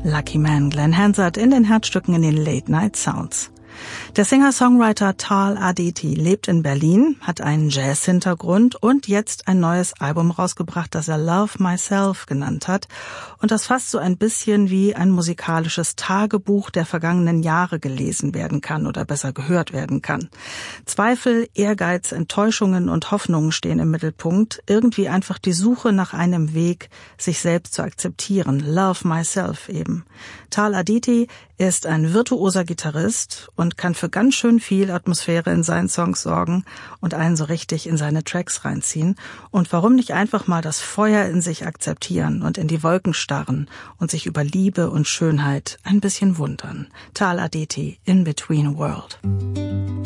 Lucky Man, Glenn Hansard in den Herzstücken in den Late Night Sounds. Der Singer-Songwriter Tal Aditi lebt in Berlin, hat einen Jazz-Hintergrund und jetzt ein neues Album rausgebracht, das er Love Myself genannt hat und das fast so ein bisschen wie ein musikalisches Tagebuch der vergangenen Jahre gelesen werden kann oder besser gehört werden kann. Zweifel, Ehrgeiz, Enttäuschungen und Hoffnungen stehen im Mittelpunkt, irgendwie einfach die Suche nach einem Weg, sich selbst zu akzeptieren. Love Myself eben. Tal Aditi ist ein virtuoser Gitarrist und kann für ganz schön viel Atmosphäre in seinen Songs sorgen und einen so richtig in seine Tracks reinziehen. Und warum nicht einfach mal das Feuer in sich akzeptieren und in die Wolken starren und sich über Liebe und Schönheit ein bisschen wundern. Tal Aditi, In Between World.